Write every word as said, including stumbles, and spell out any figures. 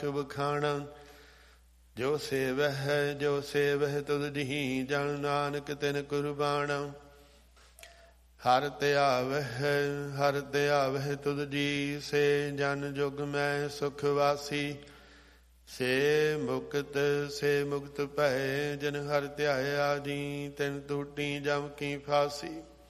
ਬਖਾਣਾ। ਜੋ ਸੇਵਹਿ ਜੋ ਸੇਵਹਿ ਤੁਧ ਦਿਹੀ, ਜਨ ਨਾਨਕ ਤਿਨ ਕੁਰਬਾਣਾ। ਹਰਿ ਧਿਆਵਹਿ ਹਰਿ ਧਿਆਵਹਿ ਤੁਧ ਜੀ, ਸੇ ਜਨ ਜੁਗ ਮੈਂ ਸੁਖ ਵਾਸੀ। ਸੇ ਮੁਕਤ ਸੇ ਮੁਕਤ ਭੈ, ਜਿਨ ਹਰਿ ਧਿਆਇਆ ਜੀ, ਤਿਨ ਟੂਟੀ ਜਮ ਕੀ ਫਾਸੀ।